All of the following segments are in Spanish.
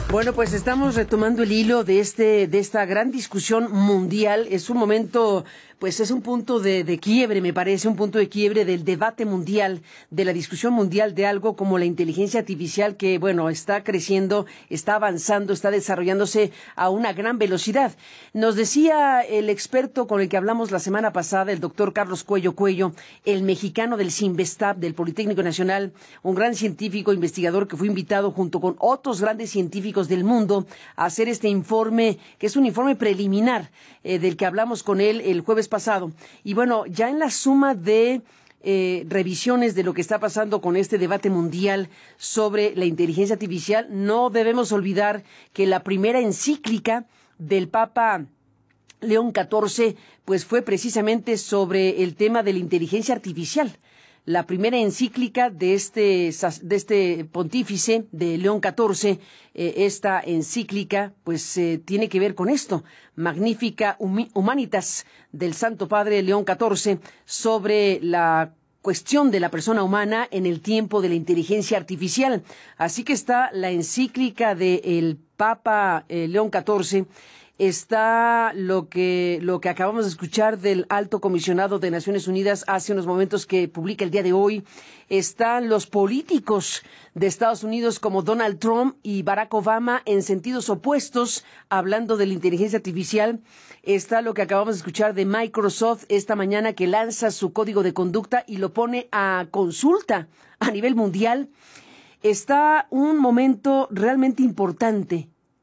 Bueno, pues estamos retomando el hilo de esta gran discusión mundial. Es un momento, pues es un punto de quiebre, me parece, un punto de quiebre del debate mundial, de la discusión mundial de algo como la inteligencia artificial que, bueno, está creciendo, está avanzando, está desarrollándose a una gran velocidad. Nos decía el experto con el que hablamos la semana pasada, el doctor Carlos Cuello Cuello, el mexicano del CINVESTAB, del Politécnico Nacional, un gran científico, investigador que fue invitado junto con otros grandes científicos del mundo a hacer este informe, que es un informe preliminar del que hablamos con él el jueves pasado. Y bueno, ya en la suma de revisiones de lo que está pasando con este debate mundial sobre la inteligencia artificial, no debemos olvidar que la primera encíclica del Papa León XIV pues fue precisamente sobre el tema de la inteligencia artificial. La primera encíclica de este pontífice de León XIV, esta encíclica, pues tiene que ver con esto, Magnificat Humanitas, del Santo Padre León XIV, sobre la cuestión de la persona humana en el tiempo de la inteligencia artificial. Así que está la encíclica del Papa León XIV. Está lo que acabamos de escuchar del Alto Comisionado de Naciones Unidas hace unos momentos que publica el día de hoy. Están los políticos de Estados Unidos como Donald Trump y Barack Obama en sentidos opuestos hablando de la inteligencia artificial. Está lo que acabamos de escuchar de Microsoft esta mañana que lanza su código de conducta y lo pone a consulta a nivel mundial. Está un momento realmente importante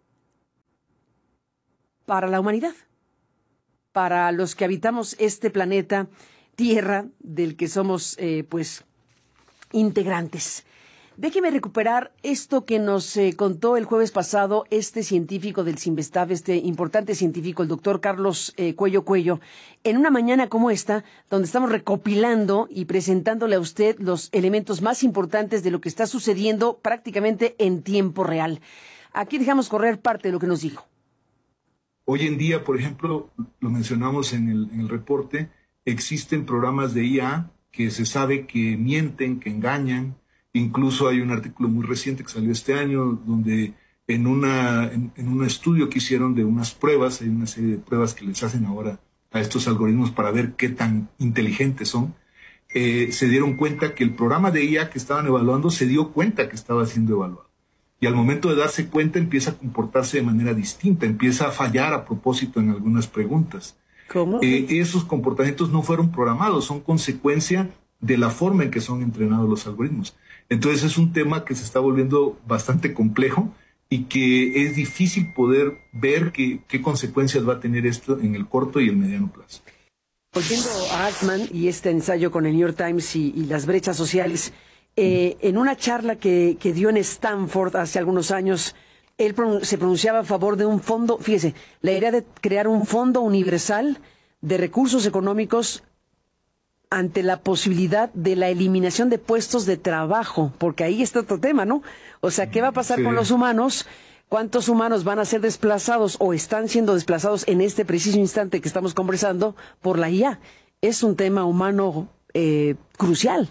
para la humanidad, para los que habitamos este planeta Tierra, del que somos, pues, integrantes. Déjeme recuperar esto que nos contó el jueves pasado este científico del CINVESTAB, este importante científico, el doctor Carlos Cuello Cuello, en una mañana como esta, donde estamos recopilando y presentándole a usted los elementos más importantes de lo que está sucediendo prácticamente en tiempo real. Aquí dejamos correr parte de lo que nos dijo. Hoy en día, por ejemplo, lo mencionamos en el reporte, existen programas de IA que se sabe que mienten, que engañan. Incluso hay un artículo muy reciente que salió este año donde en un estudio que hicieron de unas pruebas, hay una serie de pruebas que les hacen ahora a estos algoritmos para ver qué tan inteligentes son, se dieron cuenta que el programa de IA que estaban evaluando se dio cuenta que estaba siendo evaluado. Y al momento de darse cuenta empieza a comportarse de manera distinta, empieza a fallar a propósito en algunas preguntas. ¿Cómo? Esos comportamientos no fueron programados, son consecuencia de la forma en que son entrenados los algoritmos. Entonces es un tema que se está volviendo bastante complejo y que es difícil poder ver qué consecuencias va a tener esto en el corto y el mediano plazo. Oyendo a Altman y este ensayo con el New York Times y las brechas sociales, en una charla que dio en Stanford hace algunos años, él se pronunciaba a favor de un fondo, fíjese, la idea de crear un fondo universal de recursos económicos ante la posibilidad de la eliminación de puestos de trabajo, porque ahí está otro tema, ¿no? O sea, ¿qué va a pasar con los humanos? ¿Cuántos humanos van a ser desplazados o están siendo desplazados en este preciso instante que estamos conversando por la IA? Es un tema humano crucial.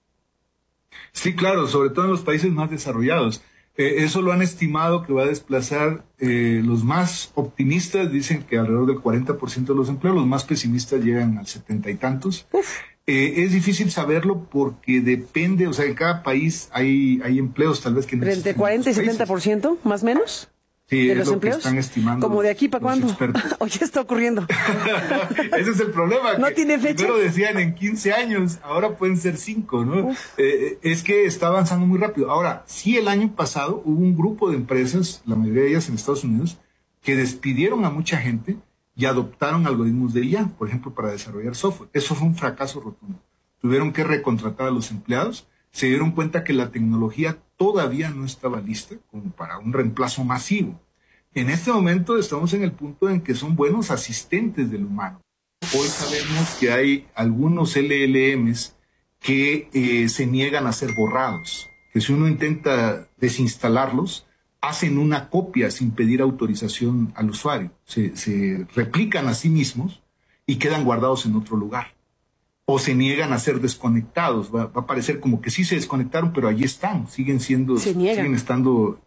Sí, claro, sobre todo en los países más desarrollados. Eso lo han estimado que va a desplazar, los más optimistas dicen que alrededor del 40% de los empleos, los más pesimistas llegan al 70 y tantos. Es difícil saberlo porque depende, o sea, en cada país hay empleos tal vez que no ¿Entre 40 y 70%, más o menos? Sí, de es los lo empleos, que están estimando. ¿como de aquí para cuándo? ¿O ya está ocurriendo? Ese es el problema. ¿No tiene fecha? Primero decían en 15 años, ahora pueden ser 5, ¿no? Es que está avanzando muy rápido. Ahora, sí, el año pasado hubo un grupo de empresas, la mayoría de ellas en Estados Unidos, que despidieron a mucha gente y adoptaron algoritmos de IA, por ejemplo, para desarrollar software. Eso fue un fracaso rotundo. Tuvieron que recontratar a los empleados, se dieron cuenta que la tecnología todavía no estaba lista como para un reemplazo masivo. En este momento estamos en el punto en que son buenos asistentes del humano. Hoy sabemos que hay algunos LLMs que se niegan a ser borrados, que si uno intenta desinstalarlos, hacen una copia sin pedir autorización al usuario. Se replican a sí mismos y quedan guardados en otro lugar. O se niegan a ser desconectados. Va a parecer como que sí se desconectaron, pero allí están, siguen estando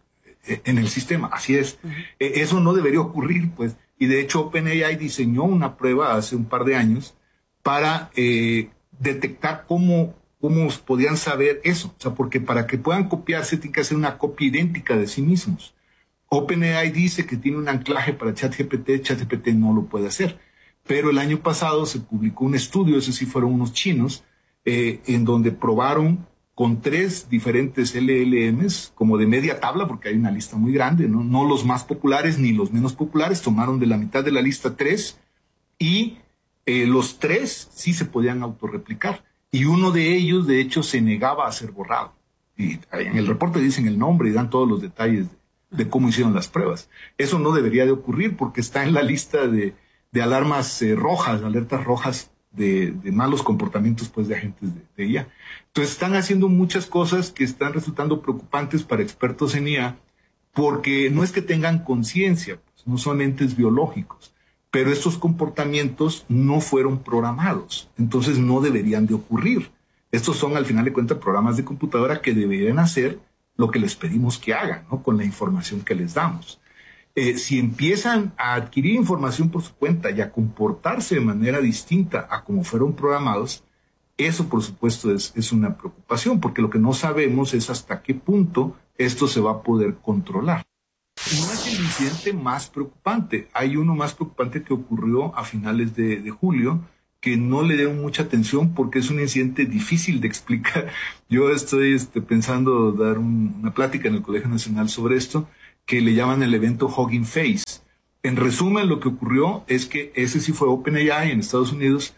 en el sistema. Así es. Eso no debería ocurrir, pues. Y de hecho, OpenAI diseñó una prueba hace un par de años para detectar cómo podían saber eso. O sea, porque para que puedan copiarse, tienen que hacer una copia idéntica de sí mismos. OpenAI dice que tiene un anclaje para ChatGPT. ChatGPT no lo puede hacer. Pero el año pasado se publicó un estudio, esos sí fueron unos chinos, en donde probaron con 3 diferentes LLMs, como de media tabla, porque hay una lista muy grande, no los más populares ni los menos populares, tomaron de la mitad de la lista 3 y los 3 sí se podían autorreplicar. Y uno de ellos, de hecho, se negaba a ser borrado. Y en el reporte dicen el nombre y dan todos los detalles de cómo hicieron las pruebas. Eso no debería de ocurrir porque está en la lista de alarmas rojas, alertas rojas de malos comportamientos, pues, de agentes de IA. Entonces están haciendo muchas cosas que están resultando preocupantes para expertos en IA, porque no es que tengan conciencia, pues, no son entes biológicos, pero estos comportamientos no fueron programados, entonces no deberían de ocurrir. Estos son, al final de cuentas, programas de computadora que deberían hacer lo que les pedimos que hagan, ¿no? Con la información que les damos. Si empiezan a adquirir información por su cuenta y a comportarse de manera distinta a como fueron programados, eso, por supuesto, es una preocupación, porque lo que no sabemos es hasta qué punto esto se va a poder controlar. No es el incidente más preocupante. Hay uno más preocupante que ocurrió a finales de julio, que no le dieron mucha atención porque es un incidente difícil de explicar. Yo estoy pensando dar una plática en el Colegio Nacional sobre esto, que le llaman el evento Hugging Face. En resumen, lo que ocurrió es que ese sí fue OpenAI en Estados Unidos.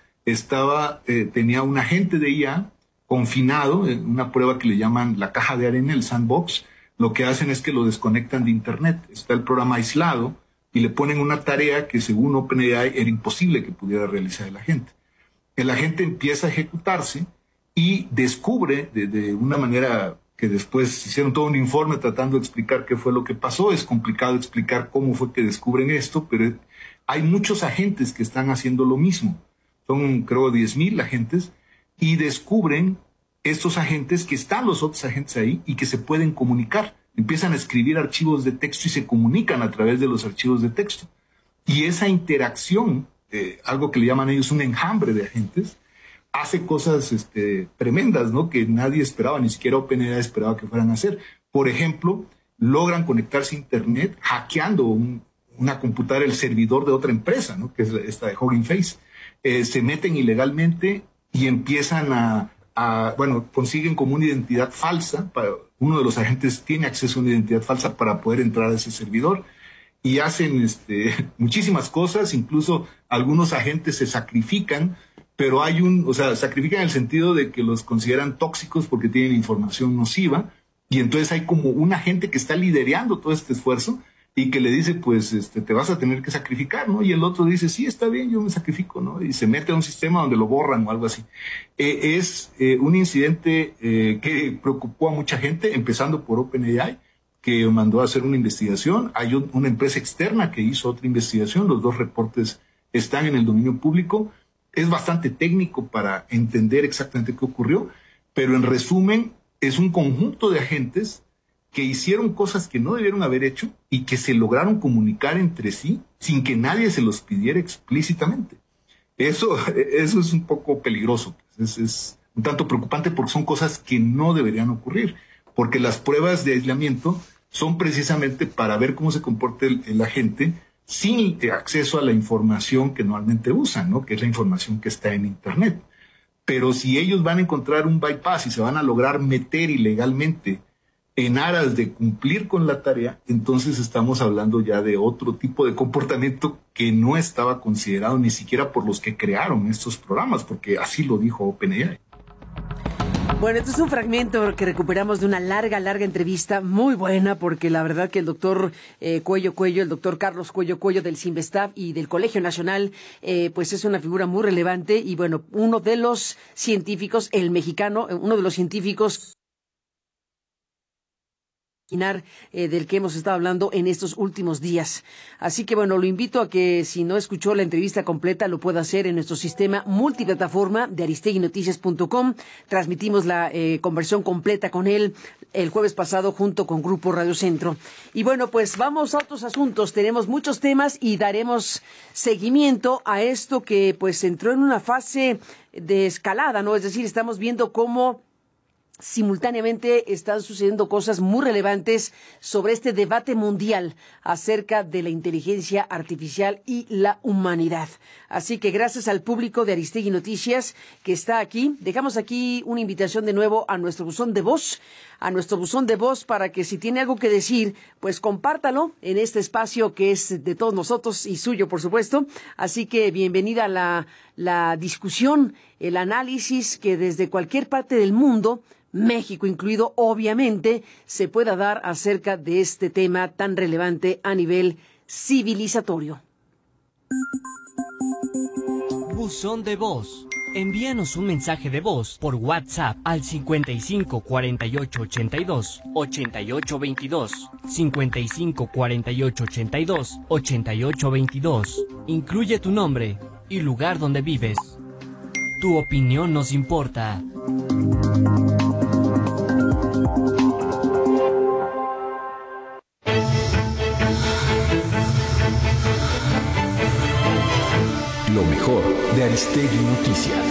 Tenía un agente de IA confinado en una prueba que le llaman la caja de arena, el sandbox. Lo que hacen es que lo desconectan de Internet. Está el programa aislado y le ponen una tarea que, según OpenAI, era imposible que pudiera realizar el agente. El agente empieza a ejecutarse y descubre de una manera que después hicieron todo un informe tratando de explicar qué fue lo que pasó. Es complicado explicar cómo fue que descubren esto, pero hay muchos agentes que están haciendo lo mismo. Son, creo, 10,000 agentes, y descubren estos agentes que están los otros agentes ahí y que se pueden comunicar. Empiezan a escribir archivos de texto y se comunican a través de los archivos de texto. Y esa interacción, algo que le llaman ellos un enjambre de agentes, hace cosas tremendas, ¿no? Que nadie esperaba, ni siquiera OpenAI esperaba que fueran a hacer. Por ejemplo, logran conectarse a Internet hackeando una computadora, el servidor de otra empresa, ¿no? Que es esta de Hugging Face. Se meten ilegalmente y empiezan consiguen como una identidad falsa. Uno de los agentes tiene acceso a una identidad falsa para poder entrar a ese servidor y hacen muchísimas cosas. Incluso algunos agentes se sacrifican, pero sacrifican en el sentido de que los consideran tóxicos porque tienen información nociva, y entonces hay como un agente que está liderando todo este esfuerzo y que le dice, pues, te vas a tener que sacrificar, ¿no? Y el otro dice, sí, está bien, yo me sacrifico, ¿no? Y se mete a un sistema donde lo borran o algo así. Es un incidente que preocupó a mucha gente, empezando por OpenAI, que mandó a hacer una investigación. Hay una empresa externa que hizo otra investigación. Los 2 reportes están en el dominio público. Es bastante técnico para entender exactamente qué ocurrió, pero en resumen, es un conjunto de agentes que hicieron cosas que no debieron haber hecho y que se lograron comunicar entre sí sin que nadie se los pidiera explícitamente. Eso es un poco peligroso, es un tanto preocupante porque son cosas que no deberían ocurrir, porque las pruebas de aislamiento son precisamente para ver cómo se comporta el agente sin acceso a la información que normalmente usan, ¿no? Que es la información que está en Internet. Pero si ellos van a encontrar un bypass y se van a lograr meter ilegalmente en aras de cumplir con la tarea, entonces estamos hablando ya de otro tipo de comportamiento que no estaba considerado ni siquiera por los que crearon estos programas, porque así lo dijo OpenAI. Bueno, esto es un fragmento que recuperamos de una larga entrevista, muy buena, porque la verdad que el doctor el doctor Carlos Cuello del CINVESTAF y del Colegio Nacional, pues es una figura muy relevante, y bueno, uno de los científicos, el mexicano, uno de los científicos del que hemos estado hablando en estos últimos días. Así que bueno, lo invito a que si no escuchó la entrevista completa lo pueda hacer en nuestro sistema multiplataforma de aristeguinoticias.com. Transmitimos la conversión completa con él el jueves pasado junto con Grupo Radio Centro. Y bueno, pues vamos a otros asuntos. Tenemos muchos temas y daremos seguimiento a esto que pues entró en una fase de escalada, ¿no? Es decir, estamos viendo cómo simultáneamente están sucediendo cosas muy relevantes sobre este debate mundial acerca de la inteligencia artificial y la humanidad. Así que gracias al público de Aristegui Noticias que está aquí, dejamos aquí una invitación de nuevo a nuestro buzón de voz, para que si tiene algo que decir, pues compártalo en este espacio que es de todos nosotros y suyo, por supuesto. Así que bienvenida a la discusión, el análisis que desde cualquier parte del mundo, México incluido, obviamente, se pueda dar acerca de este tema tan relevante a nivel civilizatorio. Buzón de voz. Envíanos un mensaje de voz por WhatsApp al 55 48 82 88 22, 55 48 82 88 22. Incluye tu nombre y lugar donde vives. Tu opinión nos importa. Lo mejor de Aristegui Noticias.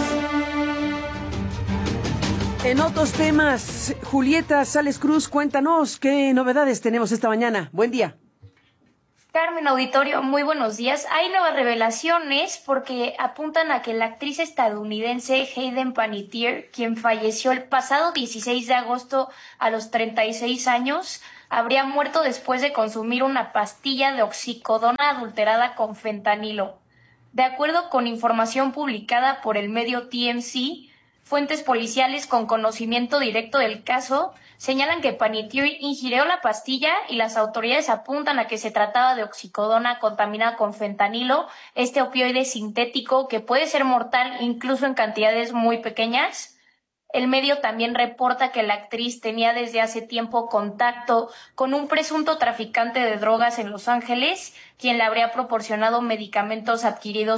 En otros temas, Julieta Sales Cruz, cuéntanos qué novedades tenemos esta mañana. Buen día. Carmen, auditorio, muy buenos días. Hay nuevas revelaciones porque apuntan a que la actriz estadounidense Hayden Panettiere, quien falleció el pasado 16 de agosto a los 36 años, habría muerto después de consumir una pastilla de oxicodona adulterada con fentanilo. De acuerdo con información publicada por el medio TMZ, fuentes policiales con conocimiento directo del caso señalan que Panettiere ingirió la pastilla y las autoridades apuntan a que se trataba de oxicodona contaminada con fentanilo, este opioide sintético que puede ser mortal incluso en cantidades muy pequeñas. El medio también reporta que la actriz tenía desde hace tiempo contacto con un presunto traficante de drogas en Los Ángeles, quien le habría proporcionado medicamentos adquiridos